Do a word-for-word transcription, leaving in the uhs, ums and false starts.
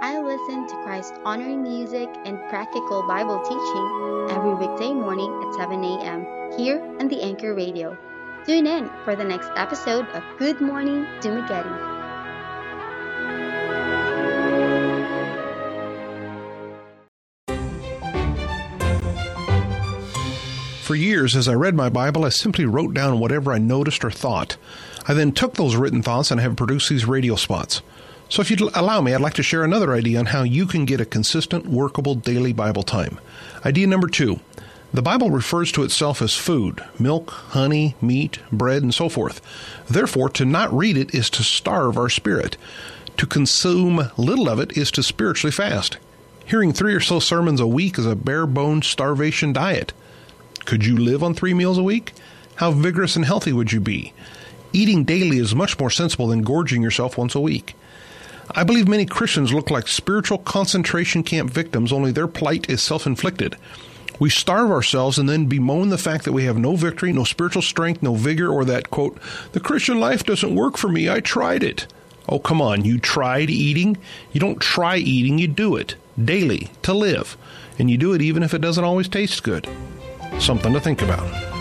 I listen to Christ-honoring music and practical Bible teaching every weekday morning at seven a.m. here on the Anchor Radio. Tune in for the next episode of Good Morning Dumaguete. For years, as I read my Bible, I simply wrote down whatever I noticed or thought. I then took those written thoughts and have produced these radio spots. So if you'd allow me, I'd like to share another idea on how you can get a consistent, workable daily Bible time. Idea number two. The Bible refers to itself as food, milk, honey, meat, bread, and so forth. Therefore, to not read it is to starve our spirit. To consume little of it is to spiritually fast. Hearing three or so sermons a week is a bare-bones starvation diet. Could you live on three meals a week? How vigorous and healthy would you be? Eating daily is much more sensible than gorging yourself once a week. I believe many Christians look like spiritual concentration camp victims, only their plight is self-inflicted. We starve ourselves and then bemoan the fact that we have no victory, no spiritual strength, no vigor, or that, quote, the Christian life doesn't work for me, I tried it. Oh, come on, you tried eating? You don't try eating, you do it, daily, to live. And you do it even if it doesn't always taste good. Something to think about.